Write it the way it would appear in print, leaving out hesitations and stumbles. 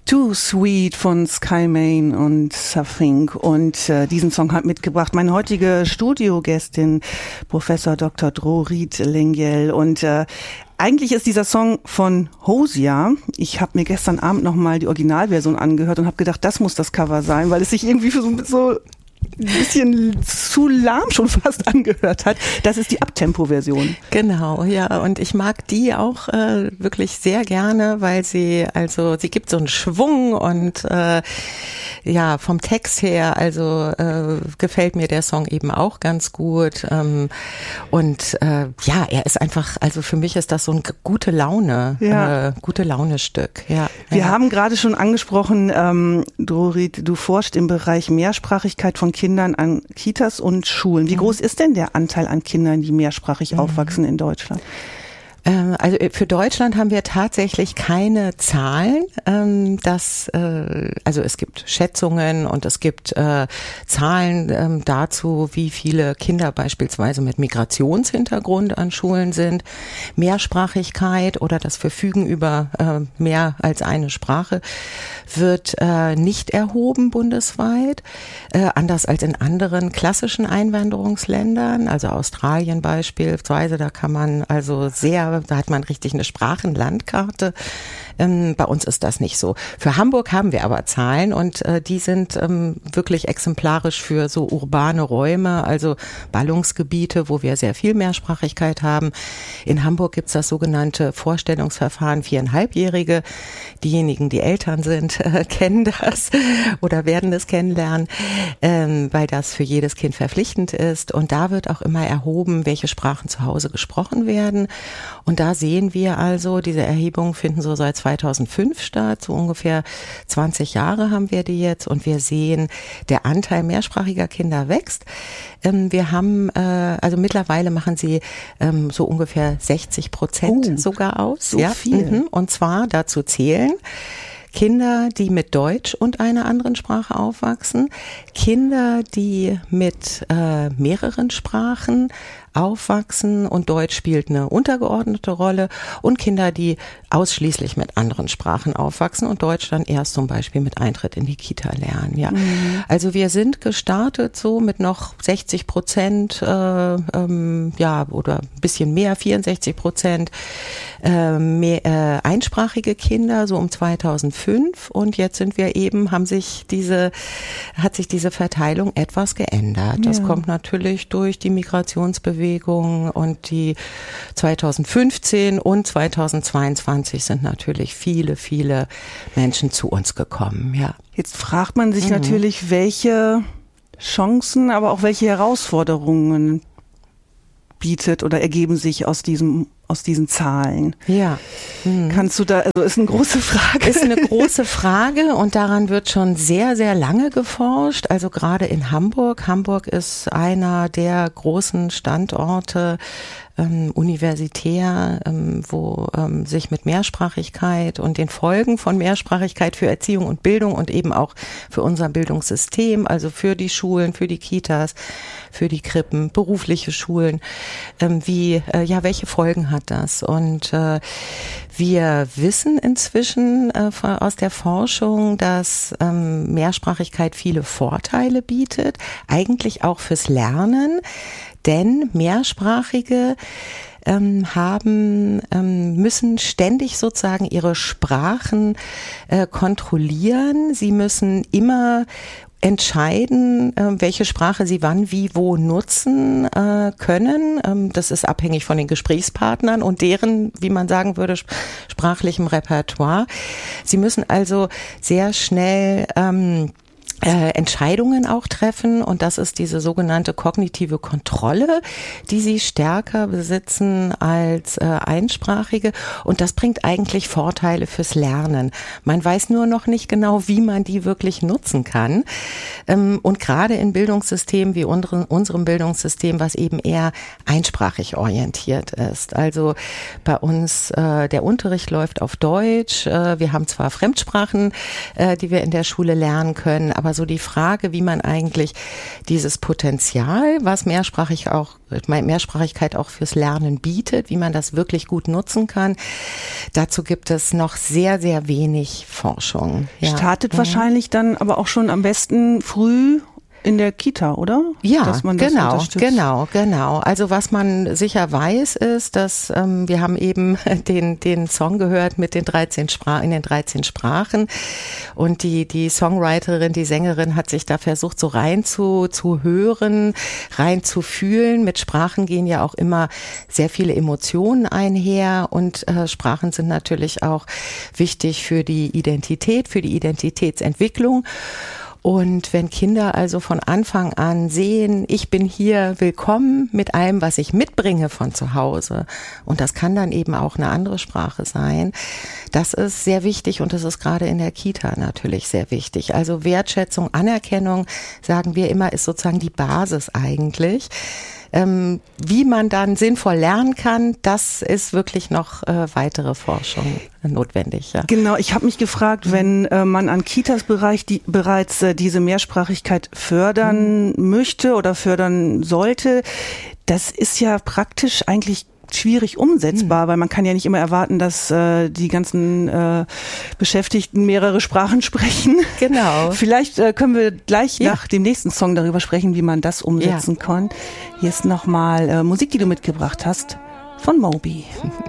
Too Sweet von Sky Main und Safink. Und diesen Song hat mitgebracht meine heutige Studiogästin, Professor Dr. Drorit Lengyel. Und eigentlich ist dieser Song von Hozier. Ich habe mir gestern Abend nochmal die Originalversion angehört und habe gedacht, das muss das Cover sein, weil es sich irgendwie so ein bisschen zu lahm schon fast angehört hat. Das ist die Abtempo-Version. Genau, ja, und ich mag die auch wirklich sehr gerne, weil sie gibt so einen Schwung und ja, vom Text her, gefällt mir der Song eben auch ganz gut. Und ja, er ist einfach, also für mich ist das so ein gute Laune-Stück. Ja, wir haben gerade schon angesprochen, Drorit, du forschst im Bereich Mehrsprachigkeit von Kindern an Kitas und Schulen. Wie groß ist denn der Anteil an Kindern, die mehrsprachig aufwachsen in Deutschland? Also für Deutschland haben wir tatsächlich keine Zahlen. Also es gibt Schätzungen und es gibt Zahlen dazu, wie viele Kinder beispielsweise mit Migrationshintergrund an Schulen sind. Mehrsprachigkeit oder das Verfügen über mehr als eine Sprache wird nicht erhoben bundesweit, anders als in anderen klassischen Einwanderungsländern, also Australien beispielsweise, da kann man da hat man richtig eine Sprachenlandkarte. Bei uns ist das nicht so. Für Hamburg haben wir aber Zahlen und die sind wirklich exemplarisch für so urbane Räume, also Ballungsgebiete, wo wir sehr viel Mehrsprachigkeit haben. In Hamburg gibt's das sogenannte Vorstellungsverfahren 4,5-Jährige. Diejenigen, die Eltern sind, kennen das oder werden es kennenlernen, weil das für jedes Kind verpflichtend ist. Und da wird auch immer erhoben, welche Sprachen zu Hause gesprochen werden. Und da sehen wir also, diese Erhebungen finden so seit 2005 statt, so ungefähr 20 Jahre haben wir die jetzt und wir sehen, der Anteil mehrsprachiger Kinder wächst. Wir haben, mittlerweile machen sie so ungefähr 60% sogar aus. So viel. Und zwar dazu zählen Kinder, die mit Deutsch und einer anderen Sprache aufwachsen, Kinder, die mit mehreren Sprachen aufwachsen und Deutsch spielt eine untergeordnete Rolle und Kinder, die ausschließlich mit anderen Sprachen aufwachsen und Deutsch dann erst zum Beispiel mit Eintritt in die Kita lernen. Ja, Also wir sind gestartet so mit noch 60%, oder ein bisschen mehr, 64% einsprachige Kinder so um 2005 und jetzt sind wir eben, hat sich diese Verteilung etwas geändert. Das kommt natürlich durch die Migrationsbewegung und die 2015 und 2022 sind natürlich viele, viele Menschen zu uns gekommen, ja. Jetzt fragt man sich natürlich, welche Chancen, aber auch welche Herausforderungen bietet oder ergeben sich aus diesen Zahlen. Ja. Kannst du ist eine große Frage. Ist eine große Frage und daran wird schon sehr, sehr lange geforscht. Also gerade in Hamburg. Hamburg ist einer der großen Standorte universitär, wo sich mit Mehrsprachigkeit und den Folgen von Mehrsprachigkeit für Erziehung und Bildung und eben auch für unser Bildungssystem, also für die Schulen, für die Kitas, für die Krippen, berufliche Schulen, welche Folgen hat das? Und wir wissen inzwischen aus der Forschung, dass Mehrsprachigkeit viele Vorteile bietet, eigentlich auch fürs Lernen. Denn Mehrsprachige müssen ständig sozusagen ihre Sprachen kontrollieren. Sie müssen immer entscheiden, welche Sprache sie wann, wie, wo nutzen können. Das ist abhängig von den Gesprächspartnern und deren, wie man sagen würde, sprachlichem Repertoire. Sie müssen also sehr schnell Entscheidungen auch treffen und das ist diese sogenannte kognitive Kontrolle, die sie stärker besitzen als Einsprachige und das bringt eigentlich Vorteile fürs Lernen. Man weiß nur noch nicht genau, wie man die wirklich nutzen kann und gerade in Bildungssystemen wie unserem Bildungssystem, was eben eher einsprachig orientiert ist. Also bei uns, der Unterricht läuft auf Deutsch, wir haben zwar Fremdsprachen, die wir in der Schule lernen können, aber aber so die Frage, wie man eigentlich dieses Potenzial, was Mehrsprachigkeit auch fürs Lernen bietet, wie man das wirklich gut nutzen kann, dazu gibt es noch sehr, sehr wenig Forschung. Ja. Startet wahrscheinlich dann aber auch schon am besten früh in der Kita, oder? Ja, dass man das genau. Also was man sicher weiß, ist, dass wir haben eben den Song gehört mit den 13 Sprachen und die Songwriterin, die Sängerin hat sich da versucht, so rein zu hören, rein zu fühlen. Mit Sprachen gehen ja auch immer sehr viele Emotionen einher und Sprachen sind natürlich auch wichtig für die Identität, für die Identitätsentwicklung. Und wenn Kinder also von Anfang an sehen, ich bin hier willkommen mit allem, was ich mitbringe von zu Hause, und das kann dann eben auch eine andere Sprache sein, das ist sehr wichtig und das ist gerade in der Kita natürlich sehr wichtig. Also Wertschätzung, Anerkennung, sagen wir immer, ist sozusagen die Basis eigentlich. Wie man dann sinnvoll lernen kann, das ist wirklich noch weitere Forschung notwendig. Ja. Genau, ich habe mich gefragt, wenn man an Kitas bereits diese Mehrsprachigkeit fördern möchte oder fördern sollte, das ist ja praktisch eigentlich schwierig umsetzbar, weil man kann ja nicht immer erwarten, dass die ganzen Beschäftigten mehrere Sprachen sprechen. Genau. Vielleicht können wir gleich nach dem nächsten Song darüber sprechen, wie man das umsetzen kann. Hier ist nochmal Musik, die du mitgebracht hast, von Moby.